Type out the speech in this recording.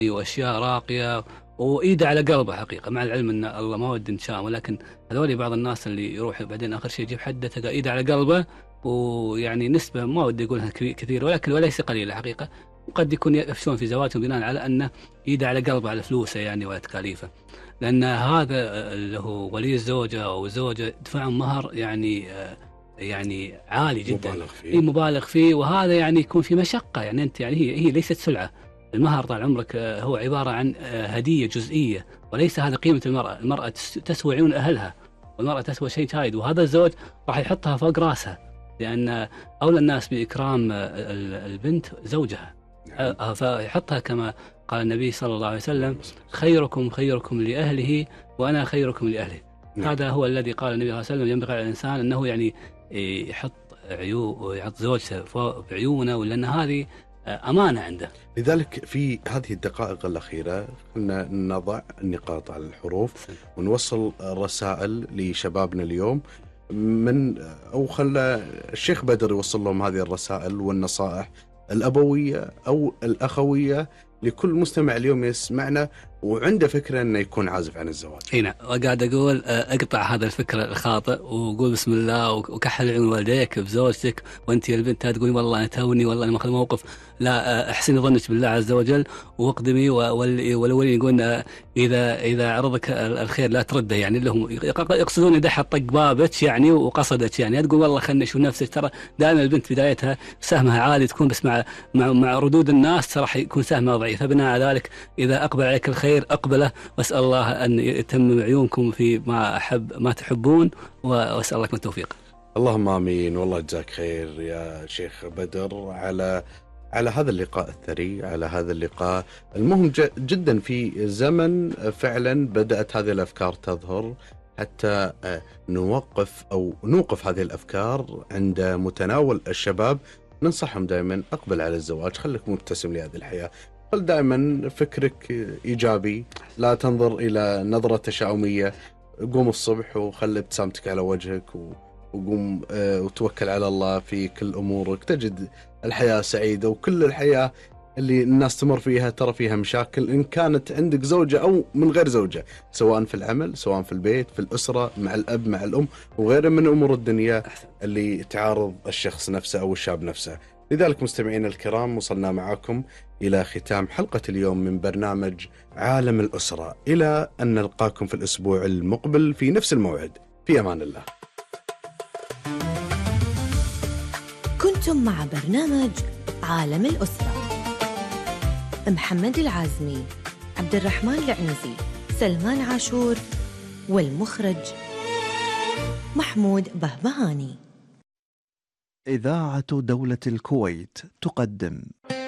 وأشياء راقية وإيده على قلبه حقيقة، مع العلم أن الله ما ود نتشائم، ولكن هذول بعض الناس اللي يروح بعدين آخر شيء يجيب حده تلقى إيده على قلبه، ويعني نسبة ما ودي أقولها كثير ولكن وليس قليلة حقيقة، وقد يكون يفشون في زواجهم بناء على أنه إيده على قلبه على فلوسه يعني وعلى تكاليفه، لأن هذا اللي هو ولي الزوجة أو الزوجة يدفعون مهر يعني عالي جدا، مبالغ فيه، وهذا يعني يكون في مشقة، يعني أنت يعني هي ليست سلعة. المهر طال عمرك هو عبارة عن هدية جزئية، وليس هذا قيمة المرأة تسوى عيون أهلها، والمرأة تسوى شيء شايد، وهذا الزوج راح يحطها فوق راسها، لأن أولى الناس بإكرام البنت زوجها، فيحطها كما قال النبي صلى الله عليه وسلم: خيركم لأهله وأنا خيركم لأهله. هذا هو الذي قال النبي صلى الله عليه وسلم: ينبغي على الإنسان أنه يعني يحط زوجته فوق بعيونه، لأن هذه أمانة عنده. لذلك في هذه الدقائق الأخيرة خلنا نضع النقاط على الحروف ونوصل رسائل لشبابنا اليوم، أو خلى الشيخ بدر يوصل لهم هذه الرسائل والنصائح الأبوية أو الأخوية لكل مستمع اليوم يسمعنا وعنده فكرة أنه يكون عازف عن الزواج. هنا وقاعد أقول أقطع هذا الفكر الخاطئ وقول بسم الله وكحل عيون والديك بزوجتك، وأنت يا البنت تقولي والله أنا توني والله أنا ماخذ موقف، لا، احسني ظنك بالله عز وجل واقدمي، والأولين يقولون إذا عرضك الخير لا ترده، يعني لهم يقصدون إذا حط طق بابك يعني وقصدك، يعني تقول والله خلني أشوف نفسك، ترى دائما البنت بدايتها سهمها عالي تكون، بس مع ردود الناس راح يكون سهمها ضعيف، فبناء على ذلك إذا أقبل عليك الخير أقبله، وأسأل الله أن يتمم عيونكم في ما تحبون، وأسأل الله لكم التوفيق. اللهم آمين. والله جزاك خير يا شيخ بدر على هذا اللقاء الثري، على هذا اللقاء المهم جدا في زمن فعلا بدأت هذه الأفكار تظهر، حتى نوقف هذه الأفكار عند متناول الشباب. ننصحهم دائما: أقبل على الزواج، خليك مبتسم لهذه الحياة، خل دائما فكرك إيجابي، لا تنظر إلى نظرة تشاؤمية، قوم الصبح وخلي ابتسامتك على وجهك وقوم وتوكل على الله في كل أمورك، تجد الحياة سعيدة. وكل الحياة اللي الناس تمر فيها ترى فيها مشاكل، إن كانت عندك زوجة أو من غير زوجة، سواء في العمل، سواء في البيت، في الأسرة، مع الأب، مع الأم، وغيرها من أمور الدنيا اللي تعارض الشخص نفسه أو الشاب نفسه. لذلك مستمعين الكرام، وصلنا معكم إلى ختام حلقة اليوم من برنامج عالم الأسرة، إلى أن نلقاكم في الأسبوع المقبل في نفس الموعد. في أمان الله. كنتم مع برنامج عالم الأسرة، محمد العازمي، عبد الرحمن العنزي، سلمان عاشور، والمخرج محمود بهبهاني. إذاعة دولة الكويت تقدم